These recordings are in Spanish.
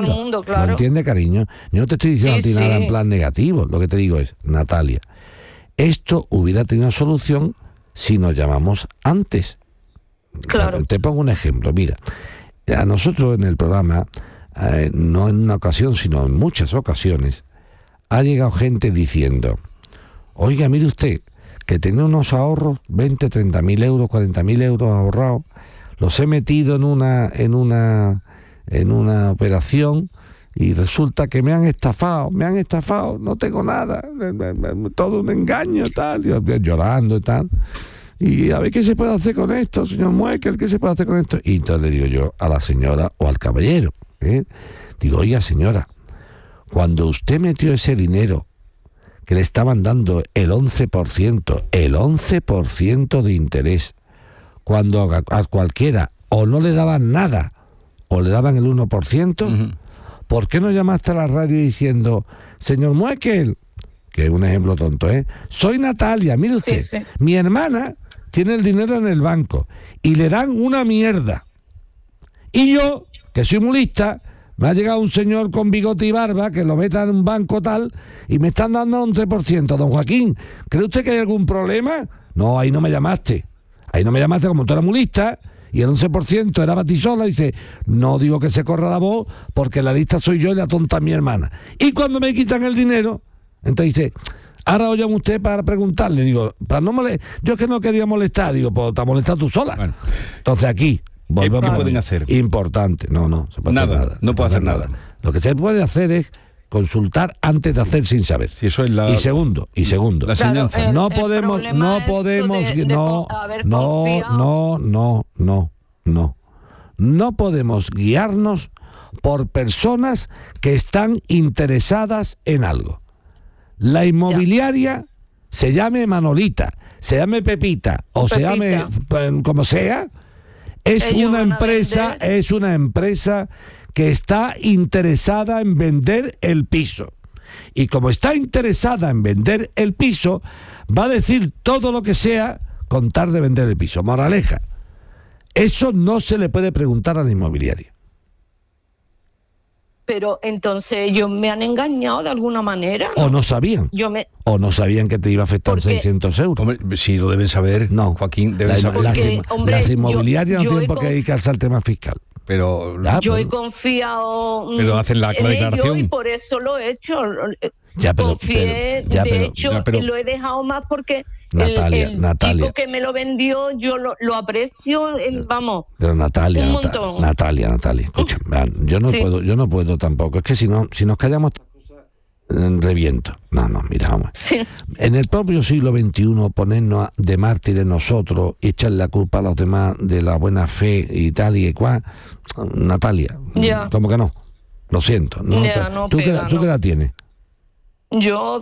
todo el mundo, claro. Lo entiende, cariño. Yo no te estoy diciendo a ti nada en plan negativo. Lo que te digo es, Natalia, esto hubiera tenido solución si nos llamamos antes. Claro. Te pongo un ejemplo. Mira, a nosotros en el programa, no en una ocasión, sino en muchas ocasiones, ha llegado gente diciendo, oiga, mire usted, que tenía unos ahorros, 20, 30.000 euros, 40.000 euros ahorrados, los he metido en una operación y resulta que me han estafado, no tengo nada, todo un engaño, tal, yo llorando y tal. Y a ver qué se puede hacer con esto, señor Muekel, qué se puede hacer con esto. Y entonces le digo yo a la señora o al caballero, digo, oiga señora, cuando usted metió ese dinero que le estaban dando el 11% de interés, cuando a cualquiera o no le daban nada o le daban el 1%, ¿por qué no llamaste a la radio diciendo, señor Muekel, que es un ejemplo tonto, soy Natalia, mire usted, Sí. mi hermana tiene el dinero en el banco y le dan una mierda. Y yo, que soy muy lista, me ha llegado un señor con bigote y barba que lo meta en un banco tal y me están dando el 11%. Don Joaquín, ¿cree usted que hay algún problema? No, ahí no me llamaste. Ahí no me llamaste, como tú eras muy lista y el 11% era para ti sola. Dice, no digo que se corra la voz porque la lista soy yo y la tonta es mi hermana. Y cuando me quitan el dinero, entonces dice, ahora lo llamo usted para preguntarle. Digo, para no yo es que no quería molestar. Digo, pues te has molestado tú sola. Bueno. Entonces aquí volvemos. ¿Qué pueden hacer? Importante. No se puede hacer nada. No puede hacer nada. Lo que se puede hacer es consultar antes de hacer sin saber. Sí, eso es y segundo. La enseñanza. Claro, no podemos guiarnos por personas que están interesadas en algo. La inmobiliaria, se llame Manolita, se llame Pepita o se llame como sea, es una empresa que está interesada en vender el piso. Y como está interesada en vender el piso, va a decir todo lo que sea con tal de vender el piso. Moraleja, eso no se le puede preguntar a la inmobiliaria. Pero entonces ellos me han engañado de alguna manera, ¿no? O no sabían. O no sabían que te iba a afectar 600 euros. Hombre, si lo deben saber, no, Joaquín, deben saber. Las inmobiliarias no tienen por qué dedicarse al tema fiscal. Pero yo he confiado pero hacen la declaración y por eso lo he hecho. Confié, de hecho, lo he dejado más porque Natalia, el chico que me lo vendió, yo lo aprecio, vamos. Pero Natalia, un montón. Natalia, escucha, yo no puedo tampoco. Es que si nos callamos reviento. No, mira, vamos. Sí. En el propio siglo XXI ponernos de mártires nosotros y echarle la culpa a los demás de la buena fe y tal y cual, Natalia, como que no. Lo siento. ¿Tú qué edad tienes? Yo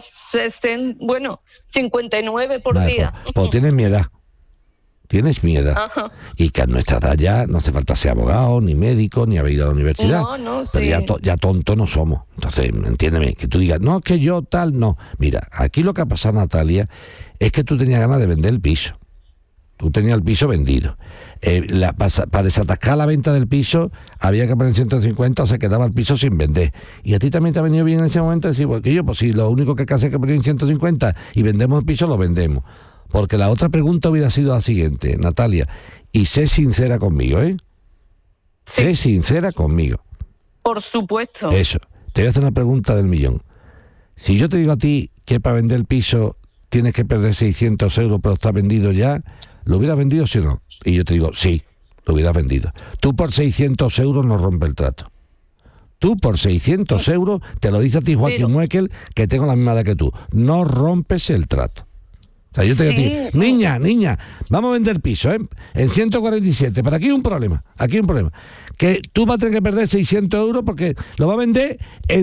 59 por día. Pues tienes mi edad. Tienes mi edad. Ajá. Y que a nuestra edad ya no hace falta ser abogado, ni médico, ni haber ido a la universidad. Pero ya tontos no somos. Entonces, entiéndeme, que tú digas, no, es que yo tal, no. Mira, aquí lo que ha pasado, Natalia, es que tú tenías ganas de vender el piso. Tú tenías el piso vendido. Para desatascar la venta del piso había que poner 150 o se quedaba el piso sin vender. Y a ti también te ha venido bien en ese momento decir, pues si lo único que hay que hacer es que poner 150 y vendemos el piso, lo vendemos. Porque la otra pregunta hubiera sido la siguiente, Natalia, y sé sincera conmigo, Sí. Sé sincera conmigo. Por supuesto. Eso. Te voy a hacer una pregunta del millón. Si yo te digo a ti que para vender el piso tienes que perder 600 euros, pero está vendido ya, ¿lo hubieras vendido sí o no? Y yo te digo, sí, lo hubieras vendido. Tú por 600 euros no rompes el trato. Tú por 600 euros, te lo dice a ti Joaquín Muekel, que tengo la misma edad que tú, no rompes el trato. O sea, yo te digo a ti, niña, vamos a vender piso, en 147, pero aquí hay un problema, que tú vas a tener que perder 600 euros porque lo va a vender en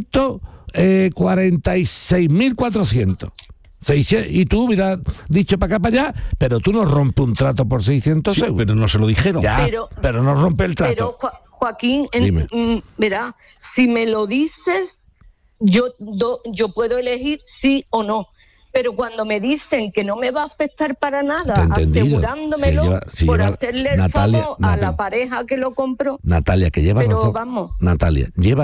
146.400. Y tú hubieras dicho para acá, para allá, pero tú no rompes un trato por 600 euros. Pero no se lo dijeron. Ya, pero no rompe el trato. Pero, Joaquín, verá, si me lo dices, yo puedo elegir sí o no. Pero cuando me dicen que no me va a afectar para nada, asegurándomelo por hacerle el favor a la pareja que lo compró. Natalia, que lleva razón. Vamos. Natalia, lleva